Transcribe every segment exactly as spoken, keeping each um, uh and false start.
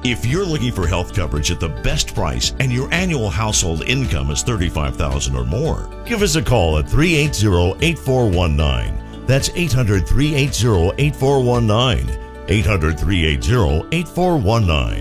If you're looking for health coverage at the best price and your annual household income is thirty-five thousand dollars or more, give us a call at three eight zero, eight four one nine. That's eight hundred, three eight zero, eight four one nine. eight hundred, three eight zero, eight four one nine.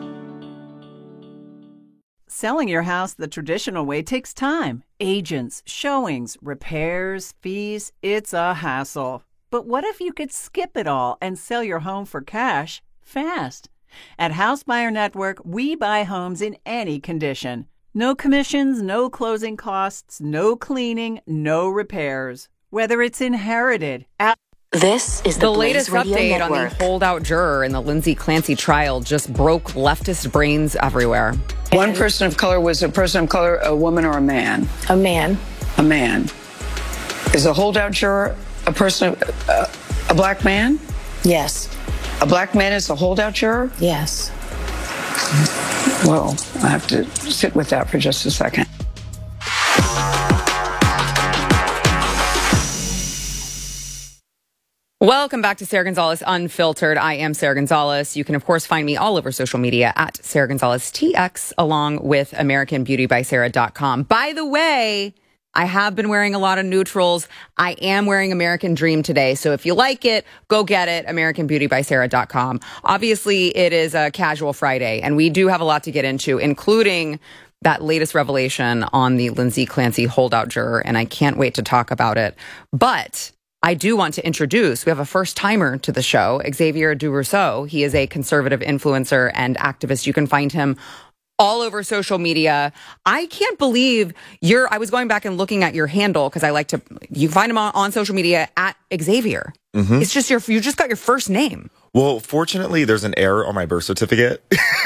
Selling your house the traditional way takes time. Agents, showings, repairs, fees. It's a hassle. But what if you could skip it all and sell your home for cash fast? At House Buyer Network, we buy homes in any condition. No commissions, no closing costs, no cleaning, no repairs. Whether it's inherited, out- This is the, the latest Blaze Radio update Network. on the holdout juror in the Lindsay Clancy trial just broke leftist brains everywhere. One person of color was a person of color, a woman or a man? A man. A man. Is a holdout juror a person, of, uh, a black man? Yes. A black man is a holdout juror? Yes. Well, I have to sit with that for just a second. Welcome back to Sarah Gonzalez Unfiltered. I am Sarah Gonzalez. You can, of course, find me all over social media at Sarah Gonzalez T X, along with American Beauty by Sarah dot com. By the way, I have been wearing a lot of neutrals. I am wearing American Dream today. So if you like it, go get it. American Beauty by Sarah dot com. Obviously, it is a casual Friday, and we do have a lot to get into, including that latest revelation on the Lindsay Clancy holdout juror, and I can't wait to talk about it. But I do want to introduce, we have a first timer to the show, Xavier Durousseau. He is a conservative influencer and activist. You can find him all over social media. I can't believe you're, I was going back and looking at your handle because I like to, you find him on, on social media at Xavier. Mm-hmm. It's just your, you just got your first name. Well, fortunately, there's an error on my birth certificate.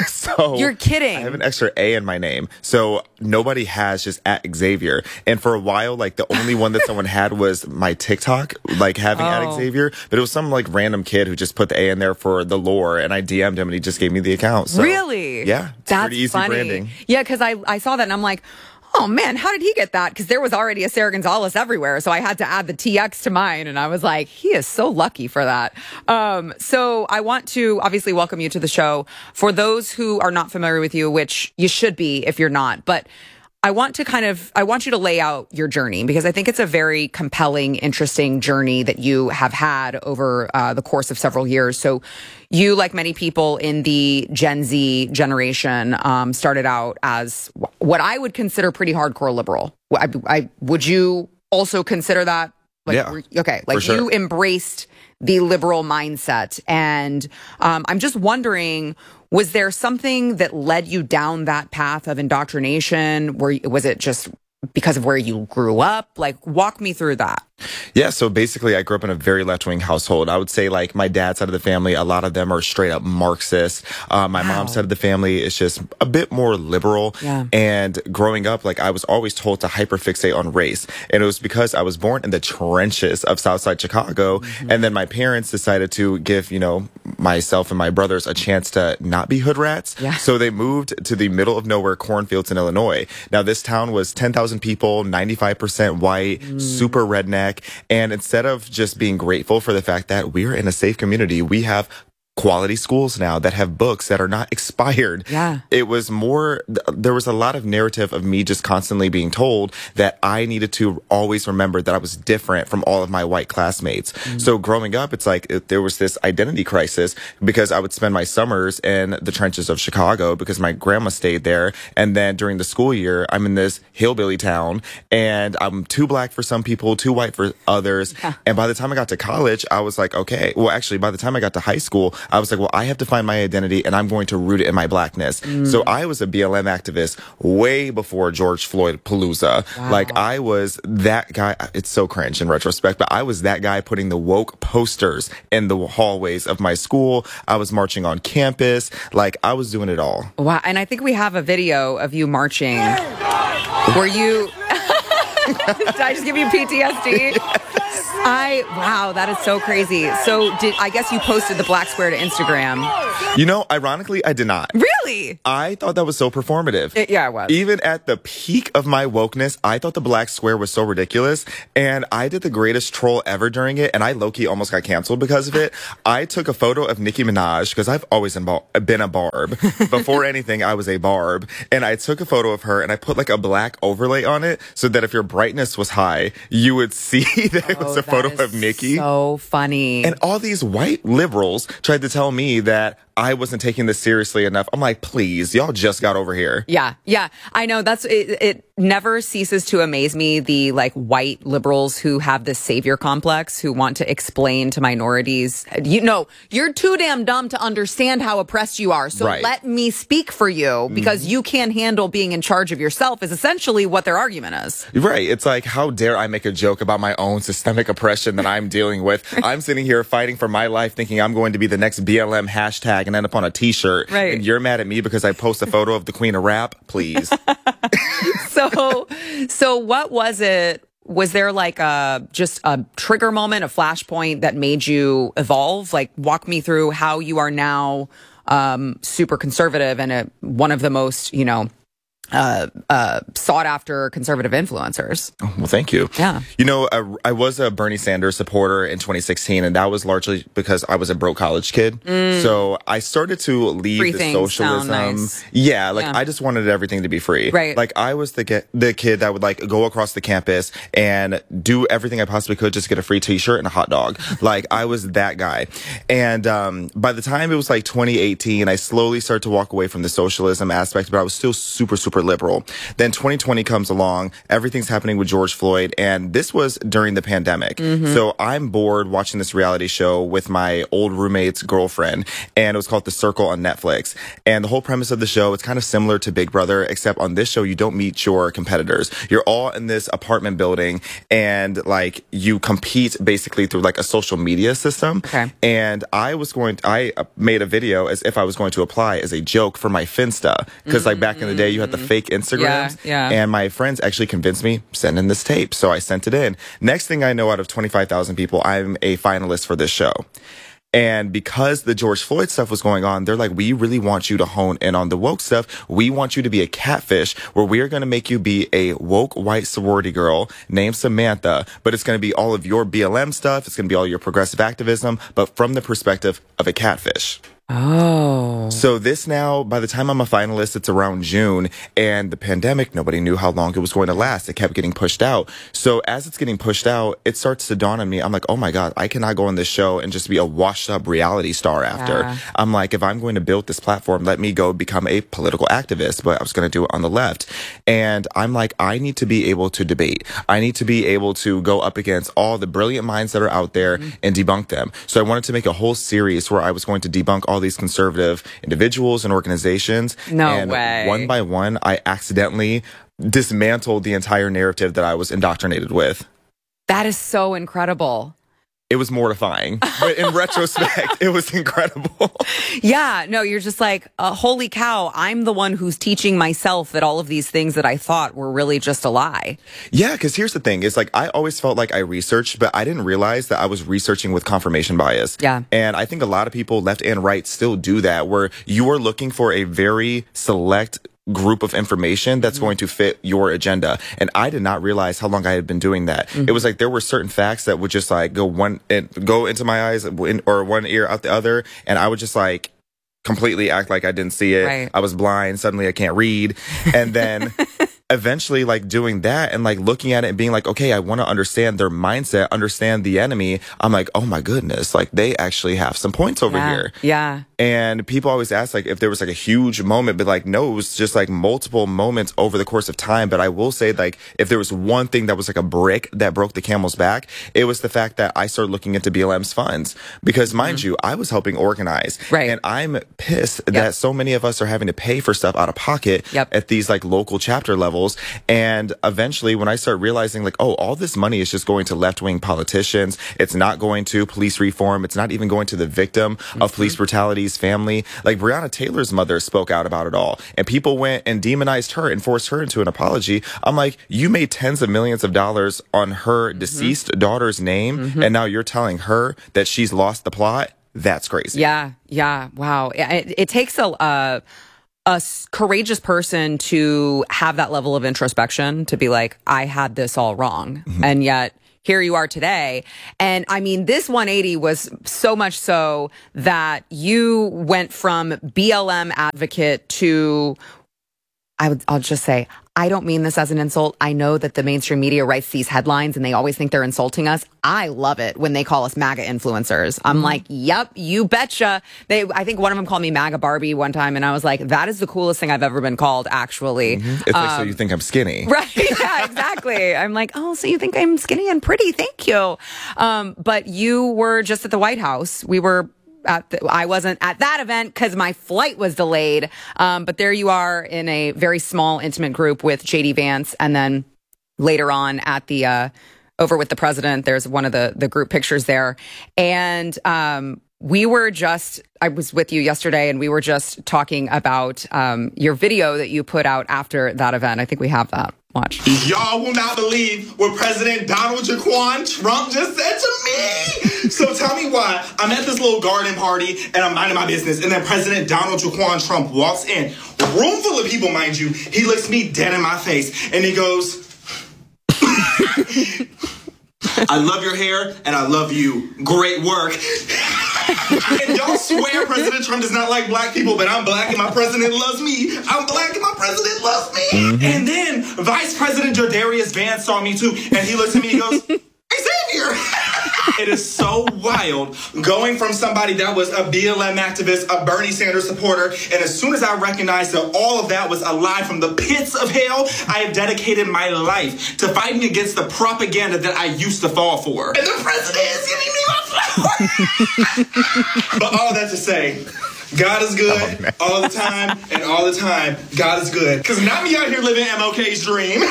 So you're kidding. I have an extra A in my name. So nobody has just at Xavier. And for a while, like the only one that someone had was my TikTok, like having oh. at Xavier. But it was some like random kid who just put the A in there for the lore. And I D M'd him and he just gave me the account. So, really? Yeah. It's That's pretty easy funny. branding. Yeah, because I, I saw that and I'm like, oh man, how did he get that? Because there was already a Sarah Gonzalez everywhere. So I had to add the T X to mine. And I was like, he is so lucky for that. Um, so I want to obviously welcome you to the show. For those who are not familiar with you, which you should be if you're not, but I want to kind of, I want you to lay out your journey because I think it's a very compelling, interesting journey that you have had over uh, the course of several years. So you, like many people in the Gen Z generation, um, started out as what I would consider pretty hardcore liberal. I, I, would you also consider that? Like, yeah. Okay. Like sure. You embraced the liberal mindset. And um, I'm just wondering, was there something that led you down that path of indoctrination? Were, was it just because of where you grew up? Like, walk me through that. Yeah, so basically I grew up in a very left-wing household. I would say like my dad's side of the family, a lot of them are straight up Marxist. Uh, my wow. mom's side of the family is just a bit more liberal. Yeah. And growing up, like I was always told to hyperfixate on race. And it was because I was born in the trenches of Southside Chicago. Mm-hmm. And then my parents decided to give, you know, myself and my brothers a chance to not be hood rats. Yeah. So they moved to the middle of nowhere cornfields in Illinois. Now this town was ten thousand people, ninety-five percent white, mm. super redneck. And instead of just being grateful for the fact that we're in a safe community, we have quality schools now that have books that are not expired. Yeah. It was more, there was a lot of narrative of me just constantly being told that I needed to always remember that I was different from all of my white classmates. Mm-hmm. So growing up, it's like it, there was this identity crisis because I would spend my summers in the trenches of Chicago because my grandma stayed there. And then during the school year, I'm in this hillbilly town and I'm too black for some people, too white for others. Yeah. And by the time I got to college, I was like, okay, well, actually, by the time I got to high school, I was like, well, I have to find my identity and I'm going to root it in my blackness. Mm. So I was a B L M activist way before George Floyd Palooza. Wow. Like I was that guy. It's so cringe in retrospect, but I was that guy putting the woke posters in the hallways of my school. I was marching on campus. Like I was doing it all. Wow. And I think we have a video of you marching. Were you... Did I just give you P T S D? Yes. I, wow, that is so crazy. So did, I guess you posted the black square to Instagram. You know, ironically, I did not. Really? I thought that was so performative. It, yeah, it was. Even at the peak of my wokeness, I thought the black square was so ridiculous. And I did the greatest troll ever during it. And I low-key almost got canceled because of it. I took a photo of Nicki Minaj, because I've always been a barb. Before anything, I was a barb. And I took a photo of her and I put like a black overlay on it so that if your brightness was high, you would see that it was oh, a photo of Nicki. So funny. And all these white liberals tried to tell me that I wasn't taking this seriously enough. I'm like, please, y'all just got over here. Yeah, yeah, I know. That's it. It never ceases to amaze me, the like white liberals who have this savior complex, who want to explain to minorities, you know, you're too damn dumb to understand how oppressed you are. So right. let me speak for you because mm-hmm. you can't handle being in charge of yourself is essentially what their argument is. Right. It's like, how dare I make a joke about my own systemic oppression that I'm dealing with? I'm sitting here fighting for my life, thinking I'm going to be the next B L M hashtag and end up on a t-shirt. Right. And you're mad at me because I post a photo of the Queen of Rap? Please. so, so what was it? Was there like a, just a trigger moment, a flashpoint that made you evolve? Like walk me through how you are now, um, super conservative and a, one of the most, you know, uh, uh, sought after conservative influencers. Oh, well, thank you. Yeah. You know, I, I was a Bernie Sanders supporter in twenty sixteen, and that was largely because I was a broke college kid. Mm. So I started to leave free the things socialism. Sound nice. Yeah. Like yeah. I just wanted everything to be free. Right. Like I was the, ge- the kid that would like go across the campus and do everything I possibly could just to get a free t-shirt and a hot dog. Like I was that guy. And, um, by the time it was like twenty eighteen, I slowly started to walk away from the socialism aspect, but I was still super, super liberal. Then twenty twenty comes along, everything's happening with George Floyd, and this was during the pandemic. Mm-hmm. So I'm bored watching this reality show with my old roommate's girlfriend, and it was called The Circle on Netflix. And the whole premise of the show, it's kind of similar to Big Brother, except on this show, you don't meet your competitors. You're all in this apartment building, and like you compete basically through like a social media system. Okay. And I was going to, I made a video as if I was going to apply as a joke for my Finsta, because mm-hmm. like back in the day, you had the fake Instagrams. Yeah, yeah. And my friends actually convinced me, send in this tape. So I sent it in. Next thing I know, out of twenty-five thousand people, I'm a finalist for this show. And because the George Floyd stuff was going on, they're like, we really want you to hone in on the woke stuff. We want you to be a catfish, where we are going to make you be a woke white sorority girl named Samantha, but it's going to be all of your B L M stuff. It's going to be all your progressive activism, but from the perspective of a catfish. Oh. So this now, by the time I'm a finalist, it's around June, and the pandemic, nobody knew how long it was going to last. It kept getting pushed out. So as it's getting pushed out, it starts to dawn on me. I'm like, oh my God, I cannot go on this show and just be a washed up reality star after. Yeah. I'm like, if I'm going to build this platform, let me go become a political activist, but I was going to do it on the left. And I'm like, I need to be able to debate. I need to be able to go up against all the brilliant minds that are out there mm-hmm. and debunk them. So I wanted to make a whole series where I was going to debunk all these conservative individuals and organizations. No and way. One by one, I accidentally dismantled the entire narrative that I was indoctrinated with. That is so incredible. It was mortifying, but in retrospect, it was incredible. Yeah, no, you're just like, uh, holy cow, I'm the one who's teaching myself that all of these things that I thought were really just a lie. Yeah, because here's the thing. It's like, I always felt like I researched, but I didn't realize that I was researching with confirmation bias. Yeah. And I think a lot of people, left and right, still do that, where you are looking for a very select group of information that's mm-hmm. going to fit your agenda. And I did not realize how long I had been doing that. Mm-hmm. It was like there were certain facts that would just like go one go into my eyes or one ear out the other, and I would just like completely act like I didn't see it. Right. I was blind. Suddenly I can't read. And then eventually like doing that and like looking at it and being like, okay, I want to understand their mindset, understand the enemy. I'm like, oh my goodness, like they actually have some points over yeah. here. Yeah. And people always ask like if there was like a huge moment, but like, no, it was just like multiple moments over the course of time. But I will say like, if there was one thing that was like a brick that broke the camel's back, it was the fact that I started looking into B L M's funds, because mind mm-hmm. you, I was helping organize. Right. And I'm pissed yep. that so many of us are having to pay for stuff out of pocket yep. at these like local chapter levels. And eventually when I start realizing like, oh, all this money is just going to left-wing politicians. It's not going to police reform. It's not even going to the victim mm-hmm. of police brutalities. Freddie's family. Like Breonna Taylor's mother spoke out about it all, and people went and demonized her and forced her into an apology. I'm like, you made tens of millions of dollars on her mm-hmm. deceased daughter's name, mm-hmm. and now you're telling her that she's lost the plot? That's crazy. Yeah, yeah, wow. It, it takes a, a a courageous person to have that level of introspection, to be like, I had this all wrong, mm-hmm. and yet here you are today. And I mean, this one eighty was so much so that you went from B L M advocate to, I would, I'll just say, I don't mean this as an insult. I know that the mainstream media writes these headlines and they always think they're insulting us. I love it when they call us MAGA influencers. I'm mm-hmm. like, yep, you betcha. They, I think one of them called me MAGA Barbie one time, and I was like, that is the coolest thing I've ever been called, actually. Mm-hmm. It's um, like, so you think I'm skinny. Right, yeah, exactly. I'm like, oh, so you think I'm skinny and pretty? Thank you. Um, but you were just at the White House. We were At the, I wasn't at that event because my flight was delayed. Um, but there you are in a very small, intimate group with J D Vance. And then later on at the, uh, over with the president, there's one of the, the group pictures there. And, um, we were just, I was with you yesterday and we were just talking about, um, your video that you put out after that event. I think we have that. Watch. Y'all will not believe what President Donald Jaquan Trump just said to me. So tell me why. I'm at this little garden party and I'm minding my business, and then President Donald Jaquan Trump walks in. A room full of people, mind you. He looks me dead in my face and he goes, I love your hair and I love you. Great work. And y'all swear President Trump does not like black people, but I'm black and my president loves me. I'm black and my president loves me. Mm-hmm. And then Vice President Jordarius Vance saw me too, and he looks at me and he goes, Xavier. It is so wild going from somebody that was a B L M activist, a Bernie Sanders supporter, and as soon as I recognized that all of that was a lie from the pits of hell, I have dedicated my life to fighting against the propaganda that I used to fall for. And the president is giving me my flowers. But all that to say, God is good oh, all the time, and all the time, God is good. Because not me out here living M L K's dream.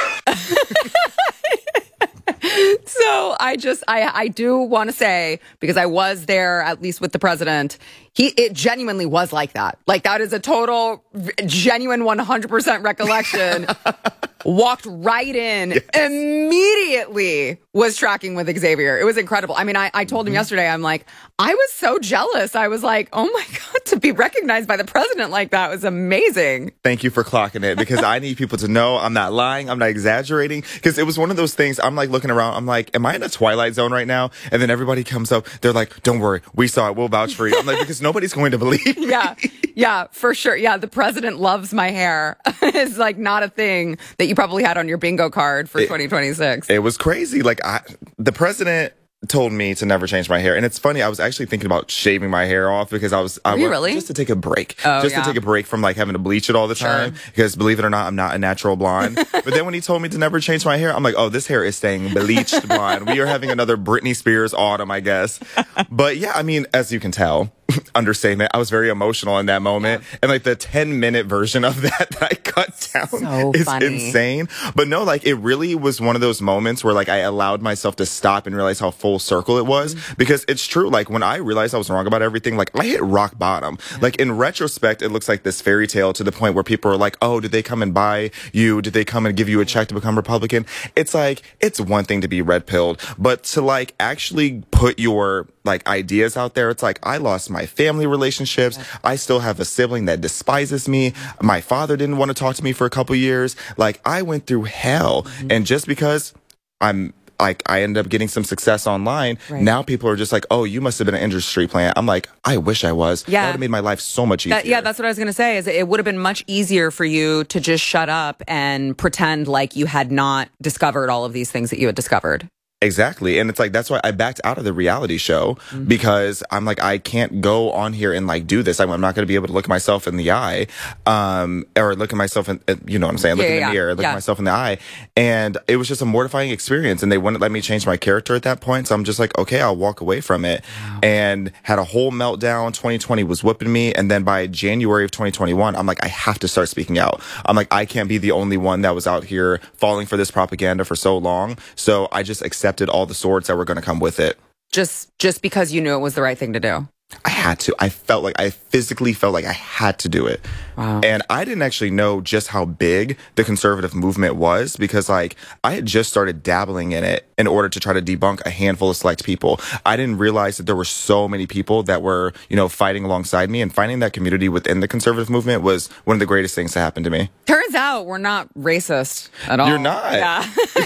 So I just, I, I do want to say, because I was there, at least with the president, he, it genuinely was like that. Like, that is a total, genuine one hundred percent recollection. Walked right in, yes. Immediately was tracking with Xavier. It was incredible. I mean, I, I told him mm-hmm. yesterday, I'm like, I was so jealous. I was like, oh my God, to be recognized by the president like that was amazing. Thank you for clocking it, because I need people to know I'm not lying. I'm not exaggerating, because it was one of those things. I'm like looking around. I'm like, am I in a Twilight Zone right now? And then everybody comes up. They're like, don't worry. We saw it. We'll vouch for you. I'm like, because nobody's going to believe me. Yeah. Yeah, for sure. Yeah. The president loves my hair. It's like not a thing that you probably had on your bingo card for it, twenty twenty-six. It was crazy. Like, I, the president told me to never change my hair. And it's funny, I was actually thinking about shaving my hair off, because I was, I was really? just to take a break. Oh, just yeah. to take a break from like having to bleach it all the sure. time. Because believe it or not, I'm not a natural blonde. But then when he told me to never change my hair, I'm like, oh, this hair is staying bleached blonde. We are having another Britney Spears autumn, I guess. But yeah, I mean, as you can tell, understatement, I was very emotional in that moment. Yeah. And like the ten minute version of that that I cut down so is funny. insane. But no, like it really was one of those moments where like I allowed myself to stop and realize how full circle it was. Mm-hmm. Because it's true, like when I realized I was wrong about everything, like I hit rock bottom. Yeah. Like in retrospect, it looks like this fairy tale to the point where people are like, oh, did they come and buy you? Did they come and give you a check to become Republican? It's like, it's one thing to be red pilled, but to like actually put your like ideas out there, it's like, I lost my family relationships. I still have a sibling that despises me. My father didn't want to talk to me for a couple years. Like I went through hell. Mm-hmm. And just because I'm like, I ended up getting some success online. Right. Now people are just like, oh, you must have been an industry plant. I'm like, I wish I was. Yeah. That would have made my life so much easier. That, yeah, that's what I was going to say, is it would have been much easier for you to just shut up and pretend like you had not discovered all of these things that you had discovered. Exactly. And it's like, that's why I backed out of the reality show, mm-hmm. because I'm like, I can't go on here and like do this. I'm, I'm not going to be able to look myself in the eye, um, or look at myself in, you know what I'm saying? Look yeah, in the yeah, mirror, look yeah. at myself in the eye. And it was just a mortifying experience. And they wouldn't let me change my character at that point. So I'm just like, okay, I'll walk away from it. Wow. And had a whole meltdown. twenty twenty was whooping me. And then by January of twenty twenty-one, I'm like, I have to start speaking out. I'm like, I can't be the only one that was out here falling for this propaganda for so long. So I just accepted all the swords that were going to come with it. Just just because you knew it was the right thing to do. I had to. I felt like I physically felt like I had to do it. Wow. And I didn't actually know just how big the conservative movement was because like I had just started dabbling in it in order to try to debunk a handful of select people. I didn't realize that there were so many people that were, you know, fighting alongside me, and finding that community within the conservative movement was one of the greatest things to happen to me. Turns out we're not racist at all. You're not. Yeah.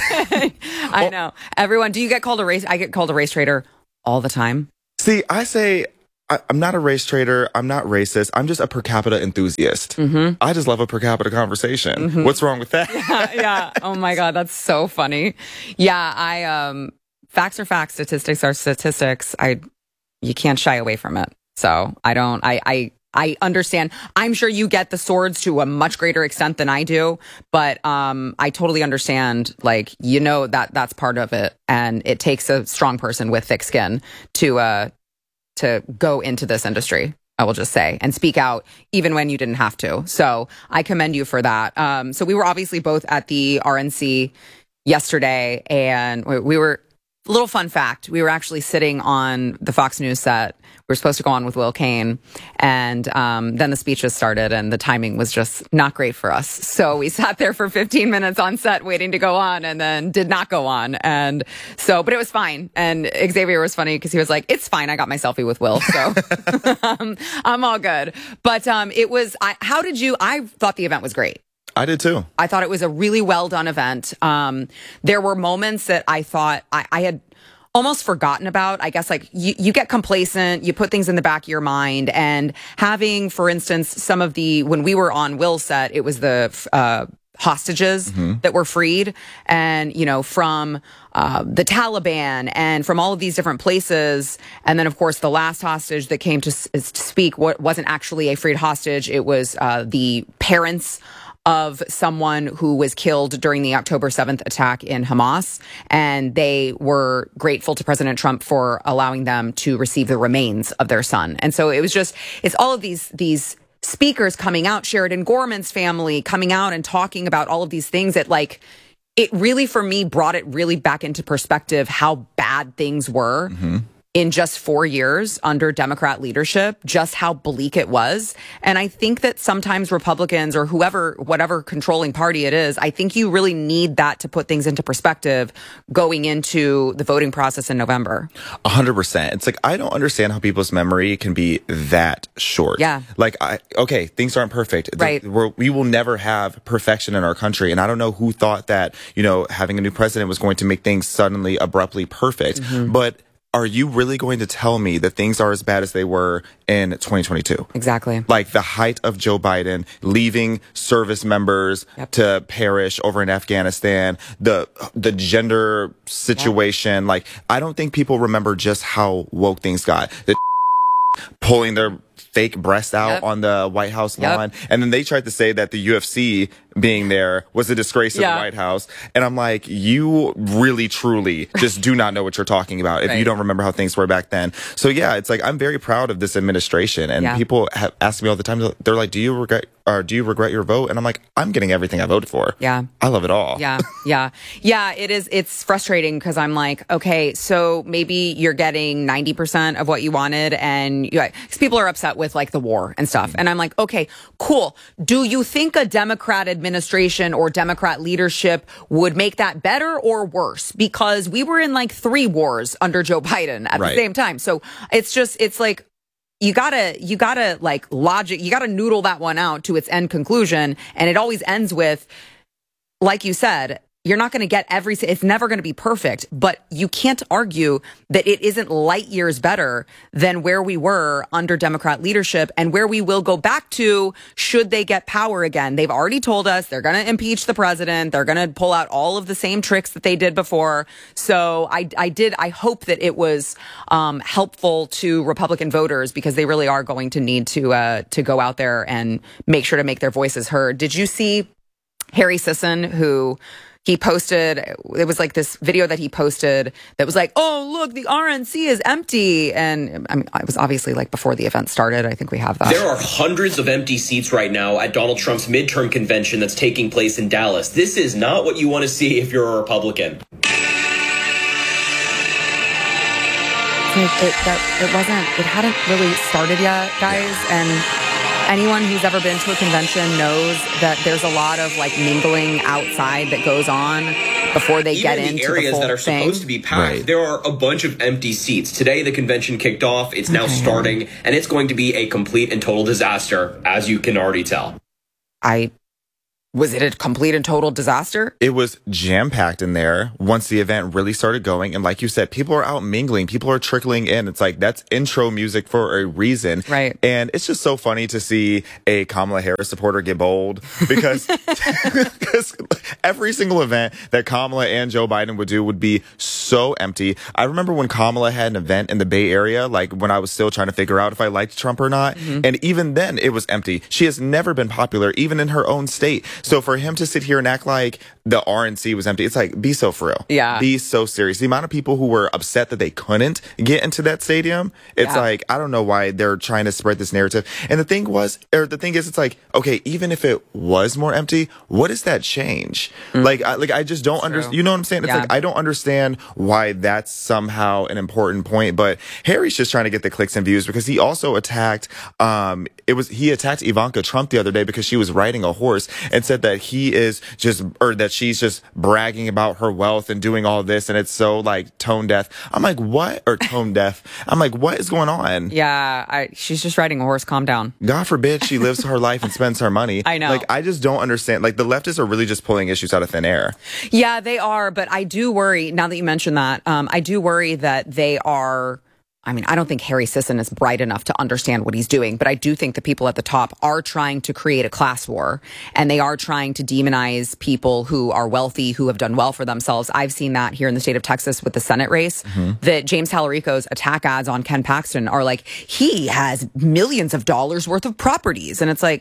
I know. Everyone, do you get called a race? I get called a race traitor all the time. See, I say I, I'm not a race traitor. I'm not racist. I'm just a per capita enthusiast. Mm-hmm. I just love a per capita conversation. Mm-hmm. What's wrong with that? yeah, yeah. Oh my God, that's so funny. Yeah, I um, facts are facts, statistics are statistics. I you can't shy away from it. So I don't. I I I understand. I'm sure you get the swords to a much greater extent than I do, but um, I totally understand. Like, you know that that's part of it, and it takes a strong person with thick skin to uh. to go into this industry, I will just say, and speak out even when you didn't have to. So I commend you for that. Um, so we were obviously both at the R N C yesterday, and we were, a little fun fact, we were actually sitting on the Fox News set. We were supposed to go on with Will Cain, and um, then the speeches started, and the timing was just not great for us. So we sat there for fifteen minutes on set waiting to go on, and then did not go on. And so, but it was fine. And Xavier was funny because he was like, "It's fine. I got my selfie with Will, so um, I'm all good." But um, it was. I, how did you? I thought the event was great. I did too. I thought it was a really well done event. Um, there were moments that I thought I, I had almost forgotten about. I guess like you, you get complacent, you put things in the back of your mind, and having, for instance, some of the, when we were on Will's set, it was the, uh, hostages mm-hmm. that were freed, and, you know, from, uh, the Taliban and from all of these different places. And then, of course, the last hostage that came to, to speak wasn't actually a freed hostage. It was, uh, the parents of someone who was killed during the October seventh attack in Hamas. And they were grateful to President Trump for allowing them to receive the remains of their son. And so it was just, it's all of these, these speakers coming out, Sheridan Gorman's family coming out and talking about all of these things that, like, it really, for me, brought it really back into perspective how bad things were. Mm-hmm. In just four years under Democrat leadership, just how bleak it was. And I think that sometimes Republicans or whoever, whatever controlling party it is, I think you really need that to put things into perspective going into the voting process in November. A hundred percent. It's like, I don't understand how people's memory can be that short. Yeah. Like, I, okay, things aren't perfect. Right. We're, we will never have perfection in our country. And I don't know who thought that, you know, having a new president was going to make things suddenly abruptly perfect. Mm-hmm. But are you really going to tell me that things are as bad as they were in twenty twenty-two? Exactly. Like the height of Joe Biden leaving service members yep. to perish over in Afghanistan, the the gender situation. Yep. Like, I don't think people remember just how woke things got. The pulling their fake breast out yep. on the White House lawn. Yep. And then they tried to say that the U F C being there was a disgrace to yeah. the White House. And I'm like, you really, truly just do not know what you're talking about if right. you don't remember how things were back then. So yeah, it's like, I'm very proud of this administration. And yeah. people have asked me all the time, they're like, do you regret, or do you regret your vote? And I'm like, I'm getting everything I voted for. Yeah. I love it all. Yeah. Yeah. Yeah. It is. It's frustrating because I'm like, okay, so maybe you're getting ninety percent of what you wanted. And you, cause people are upset with like the war and stuff. And I'm like, okay, cool. Do you think a Democrat administration or Democrat leadership would make that better or worse? Because we were in like three wars under Joe Biden at right. the same time. So it's just, it's like, you gotta, you gotta like logic, you gotta noodle that one out to its end conclusion. And it always ends with, like you said, you're not going to get every, it's never going to be perfect, but you can't argue that it isn't light years better than where we were under Democrat leadership and where we will go back to should they get power again. They've already told us they're going to impeach the president. They're going to pull out all of the same tricks that they did before. So I, I did, I hope that it was um, helpful to Republican voters because they really are going to need to, uh, to go out there and make sure to make their voices heard. Did you see Harry Sisson, who he posted, it was like this video that he posted that was like, oh, look, the R N C is empty. And I mean, it was obviously like before the event started. I think we have that. There are hundreds of empty seats right now at Donald Trump's midterm convention that's taking place in Dallas. This is not what you want to see if you're a Republican. like it, that it wasn't, it hadn't really started yet, guys. And anyone who's ever been to a convention knows that there's a lot of like mingling outside that goes on before they Even get the into areas the full that are thing. supposed to be packed. Right. There are a bunch of empty seats. Today, the convention kicked off. It's now Okay. starting, and it's going to be a complete and total disaster, as you can already tell. I was it a complete and total disaster? It was jam-packed in there once the event really started going. And like you said, people are out mingling. People are trickling in. It's like, that's intro music for a reason. Right. And it's just so funny to see a Kamala Harris supporter get bold because, because every single event that Kamala and Joe Biden would do would be so empty. I remember when Kamala had an event in the Bay Area, like when I was still trying to figure out if I liked Trump or not. Mm-hmm. And even then it was empty. She has never been popular, even in her own state. So for him to sit here and act like the R N C was empty, it's like, be so for real. Yeah. Be so serious. The amount of people who were upset that they couldn't get into that stadium, it's Yeah. like, I don't know why they're trying to spread this narrative. And the thing was, or the thing is, it's like, okay, even if it was more empty, what does that change? Mm. Like, I, like I just don't understand. You know what I'm saying? It's Yeah. like, I don't understand why that's somehow an important point. But Harry's just trying to get the clicks and views because he also attacked, um, it was, he attacked Ivanka Trump the other day because she was riding a horse and said that he is just, or that she's just bragging about her wealth and doing all this. And it's so like tone deaf. I'm like, what? Or tone deaf. I'm like, what is going on? Yeah, I, she's just riding a horse. Calm down. God forbid she lives her life and spends her money. I know. Like, I just don't understand. Like, the leftists are really just pulling issues out of thin air. Yeah, they are. But I do worry, now that you mentioned that, um, I do worry that they are, I mean, I don't think Harry Sisson is bright enough to understand what he's doing, but I do think the people at the top are trying to create a class war, and they are trying to demonize people who are wealthy, who have done well for themselves. I've seen that here in the state of Texas with the Senate race, mm-hmm. that James Tallarico's attack ads on Ken Paxton are like, he has millions of dollars worth of properties. And it's like,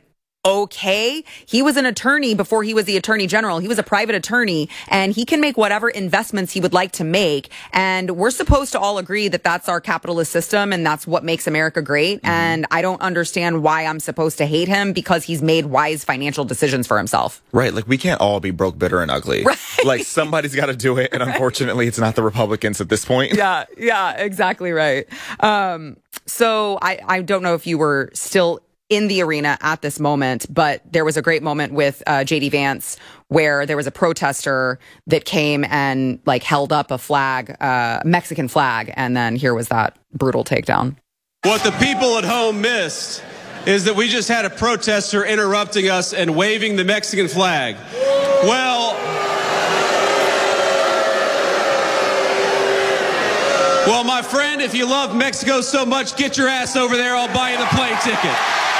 okay, he was an attorney before he was the attorney general. He was a private attorney, and he can make whatever investments he would like to make. And we're supposed to all agree that that's our capitalist system and that's what makes America great. Mm-hmm. And I don't understand why I'm supposed to hate him because he's made wise financial decisions for himself. Right. Like, we can't all be broke, bitter, and ugly. Right. Like, somebody's got to do it. And unfortunately, it's not the Republicans at this point. Yeah, yeah, exactly right. Um, so I, I don't know if you were still in the arena at this moment, but there was a great moment with uh, J D Vance where there was a protester that came and like held up a flag, uh, Mexican flag, and then here was that brutal takedown. What the people at home missed is that we just had a protester interrupting us and waving the Mexican flag. Well, well, my friend, if you love Mexico so much, get your ass over there. I'll buy you the plane ticket.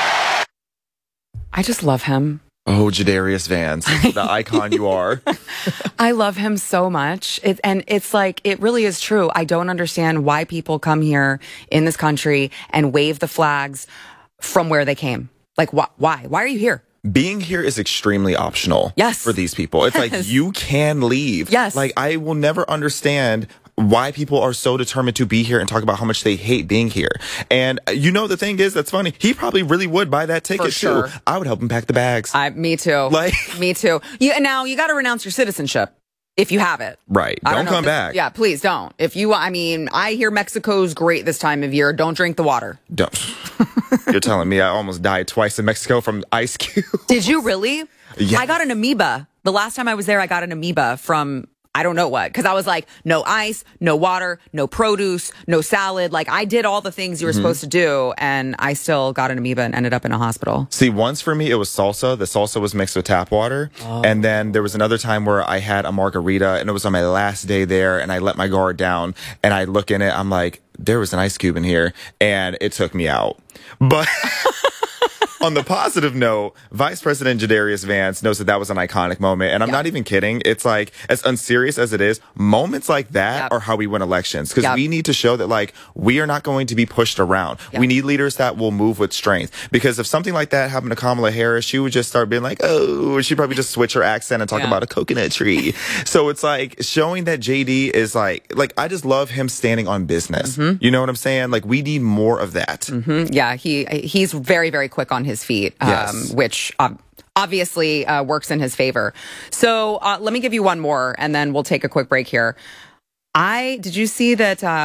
I just love him. Oh, Jadarius Vance, the icon you are. I love him so much. It, and it's like, it really is true. I don't understand why people come here in this country and wave the flags from where they came. Like, wh- why? Why are you here? Being here is extremely optional. Yes. For these people. It's Yes. like, you can leave. Yes. Like, I will never understand why people are so determined to be here and talk about how much they hate being here. And uh, you know, the thing is, that's funny. He probably really would buy that ticket For sure. too. I would help him pack the bags. I, me too. Like, me too. You, and now you got to renounce your citizenship if you have it. right. I Don't know come if this- back. Yeah, please don't. If you, I mean, I hear Mexico's great this time of year. Don't drink the water. Don't. You're telling me I almost died twice in Mexico from Ice Cube. Did you really? Yeah. I got an amoeba. The last time I was there, I got an amoeba from I don't know what, because I was like, no ice, no water, no produce, no salad. Like, I did all the things you were mm-hmm. supposed to do, and I still got an amoeba and ended up in a hospital. See, once for me, it was salsa. The salsa was mixed with tap water. Oh. And then there was another time where I had a margarita, and it was on my last day there, and I let my guard down, and I look in it, I'm like, there was an ice cube in here, and it took me out. But... on the positive note, Vice President Jadarius Vance knows that that was an iconic moment. And I'm yep. not even kidding. It's like, as unserious as it is, moments like that yep. are how we win elections. Because yep. we need to show that, like, we are not going to be pushed around. Yep. We need leaders that will move with strength. Because if something like that happened to Kamala Harris, she would just start being like, oh, she'd probably just switch her accent and talk yeah. about a coconut tree. So it's like showing that J D is like, like, I just love him standing on business. Mm-hmm. You know what I'm saying? Like, we need more of that. Mm-hmm. Yeah, he he's very, very quick on his feet, um, yes. which um, obviously uh, works in his favor. So uh, let me give you one more, and then we'll take a quick break here. I did you see that um,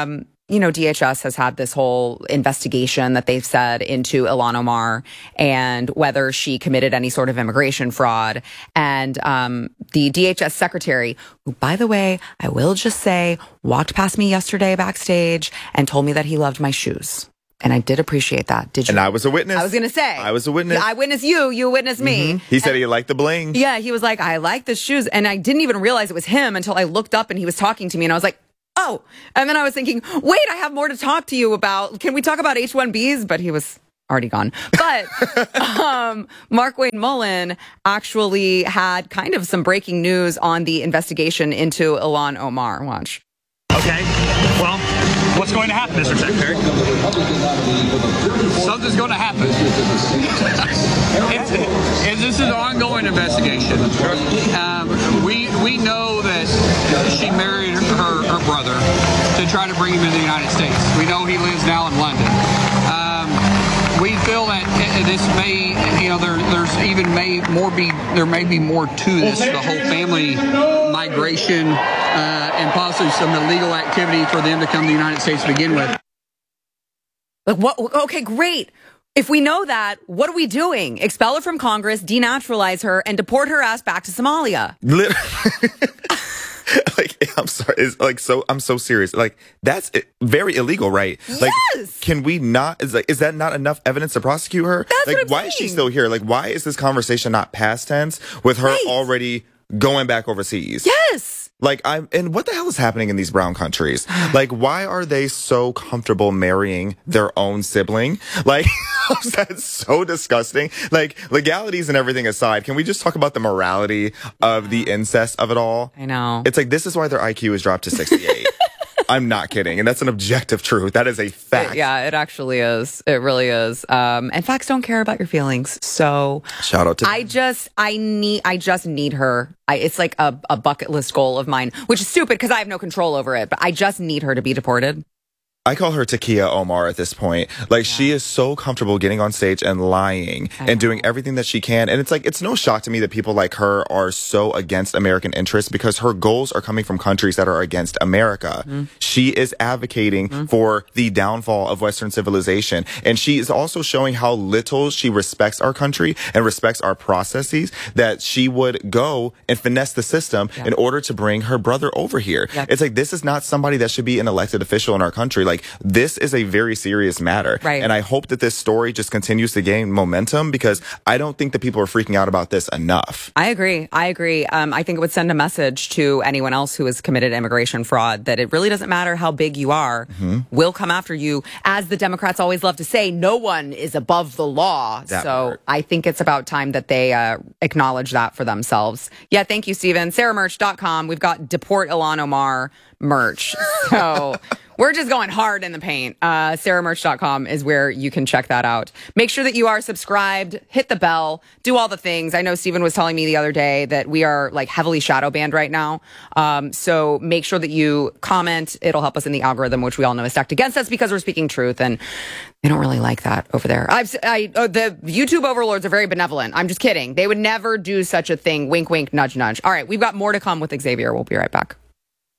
you know, D H S has had this whole investigation that they've said into Ilhan Omar and whether she committed any sort of immigration fraud. And um, the D H S secretary, who, by the way, I will just say, walked past me yesterday backstage and told me that he loved my shoes. And I did appreciate that. Did you? And I was a witness. I was going to say. I was a witness. I witnessed you. You witnessed me. Mm-hmm. He said and, he liked the bling. Yeah, he was like, I like the shoes. And I didn't even realize it was him until I looked up and he was talking to me. And I was like, oh. And then I was thinking, wait, I have more to talk to you about. Can we talk about H one Bs? But he was already gone. But um, Markwayne Mullin actually had kind of some breaking news on the investigation into Ilhan Omar. Watch. Okay, well, what's going to happen, Mister Secretary? Something's going to happen. it's, it's, this is an ongoing investigation. Um, we we know that she married her, her brother to try to bring him into the United States. We know he lives now in London. Um, we feel that this may, you know, there, there's even may more be there may be more to this, the whole family migration uh, and possibly some illegal activity for them to come to the United States to begin with. Like what? Okay, great. If we know that, what are we doing? Expel her from Congress, denaturalize her, and deport her ass back to Somalia. Like, I'm sorry. It's like, so, I'm so serious. Like, that's very illegal, right? Like, yes! Can we not, is like, is that not enough evidence to prosecute her? That's like, what I'm why saying. is she still here? Like, why is this conversation not past tense with her Right. already going back overseas? Yes! Like, I'm, and what the hell is happening in these brown countries? Like, why are they so comfortable marrying their own sibling? Like, that's so disgusting. Like, legalities and everything aside, can we just talk about the morality of the incest of it all? I know. It's like, this is why their I Q is dropped to sixty-eight. I'm not kidding. And that's an objective truth. That is a fact. It, yeah, it actually is. It really is. Um, and facts don't care about your feelings. So shout out to I just, I need, I just need her. I, it's like a, a bucket list goal of mine, which is stupid because I have no control over it, but I just need her to be deported. I call her Takia Omar at this point. Like, yeah. She is so comfortable getting on stage and lying and doing everything that she can. And it's like, it's no shock to me that people like her are so against American interests because her goals are coming from countries that are against America. Mm. She is advocating mm. for the downfall of Western civilization. And she is also showing how little she respects our country and respects our processes, that she would go and finesse the system yeah. in order to bring her brother over here. Yeah. It's like, this is not somebody that should be an elected official in our country. Like, this is a very serious matter. Right. And I hope that this story just continues to gain momentum because I don't think that people are freaking out about this enough. I agree. I agree. Um, I think it would send a message to anyone else who has committed immigration fraud that it really doesn't matter how big you are. Mm-hmm. We'll come after you. As the Democrats always love to say, no one is above the law. That so part. I think it's about time that they uh, acknowledge that for themselves. Yeah, thank you, Stephen. Sarah Merch dot com. We've got Deport Ilhan Omar merch. So... We're just going hard in the paint. Uh, Sarah Merch dot com is where you can check that out. Make sure that you are subscribed, hit the bell, do all the things. I know Stephen was telling me the other day that we are like heavily shadow banned right now. Um, so make sure that you comment. It'll help us in the algorithm, which we all know is stacked against us because we're speaking truth. And they don't really like that over there. I've, I, uh, the YouTube overlords are very benevolent. I'm just kidding. They would never do such a thing. Wink, wink, nudge, nudge. All right. We've got more to come with Xavier. We'll be right back.